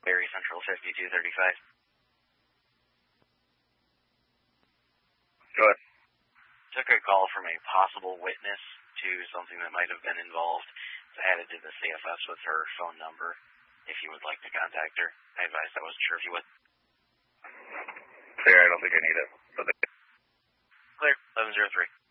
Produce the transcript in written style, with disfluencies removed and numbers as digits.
Barry Central 5235. Go ahead. Took a call from a possible witness to something that might have been involved. So I added to the CFS with her phone number if you would like to contact her. I advised I wasn't sure if you would. Clear, I don't think I need it. Clear, 1103.